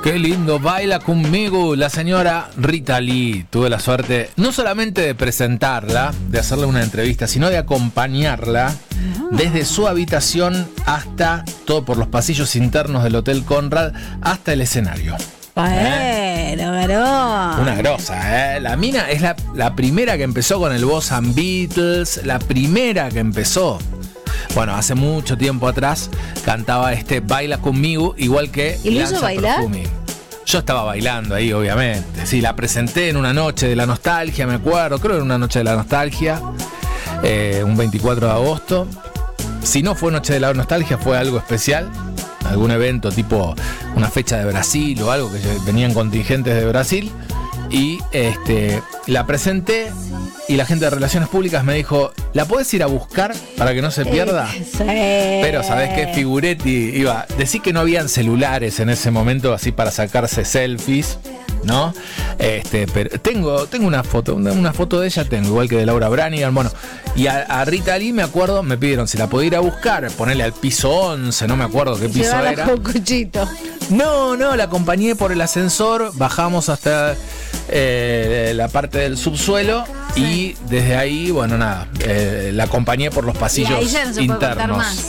Qué lindo, baila conmigo la señora Rita Lee. Tuve la suerte no solamente de presentarla, de hacerle una entrevista, sino de acompañarla desde su habitación hasta todo por los pasillos internos del Hotel Conrad hasta el escenario. Bueno, varón. Una grosa, ¿eh? La mina es la primera que empezó con el Boss and Beatles, la primera que empezó. Bueno, hace mucho tiempo atrás cantaba Baila conmigo, igual que ¿Y lo hizo bailar? Perfumi. Yo estaba bailando ahí, obviamente. Sí, la presenté en una noche de la nostalgia, me acuerdo. Creo que era una noche de la nostalgia, un 24 de agosto. Si no fue noche de la nostalgia, fue algo especial. Algún evento tipo una fecha de Brasil o algo, que venían contingentes de Brasil. Y la presenté y la gente de Relaciones Públicas me dijo, ¿la podés ir a buscar para que no se pierda? Sí. Pero ¿sabés qué? Figuretti iba. Decí que no habían celulares en ese momento así para sacarse selfies, ¿no? Pero tengo una foto de ella, tengo, igual que de Laura Branigan. Bueno, y a Rita Lee, me acuerdo, me pidieron si la podía ir a buscar, ponerle al piso 11, no me acuerdo qué piso Llevarla era. con cuchito. No, la acompañé por el ascensor, bajamos hasta la parte del subsuelo y desde ahí, bueno, nada, la acompañé por los pasillos y ahí ya no se puede contar internos. más.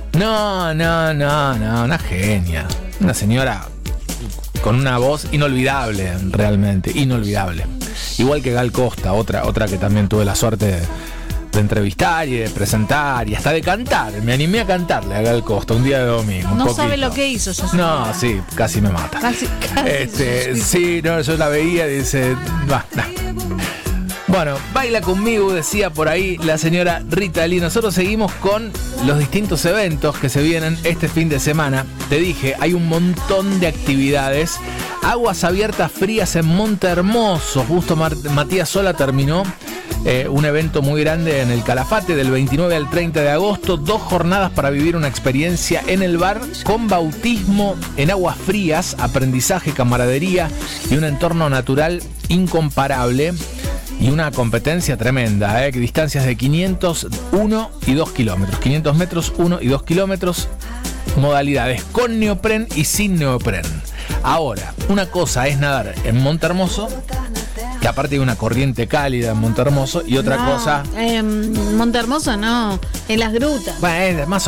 No, una genia, una señora con una voz inolvidable, realmente, inolvidable. Igual que Gal Costa, otra que también tuve la suerte de entrevistar y de presentar y hasta de cantar. Me animé a cantarle a Gal Costa un día de domingo. No sabe lo que hizo. No, sí, casi me mata. Casi Sí, no, yo la veía y dice, no. Bueno, baila conmigo, decía por ahí la señora Rita Lee. Nosotros seguimos con los distintos eventos que se vienen este fin de semana. Te dije, hay un montón de actividades. Aguas abiertas frías en Monte Hermoso. Justo Matías Sola terminó un evento muy grande en el Calafate del 29 al 30 de agosto. 2 jornadas para vivir una experiencia en el bar con bautismo en aguas frías, aprendizaje, camaradería y un entorno natural incomparable. Y una competencia tremenda, distancias de 500, 1 y 2 kilómetros. 500 metros, 1 y 2 kilómetros. Modalidades con neopren y sin neopren. Ahora, una cosa es nadar en Monte Hermoso, que aparte hay una corriente cálida en Monte Hermoso, y otra cosa... Monte Hermoso no, en las grutas. Bueno, más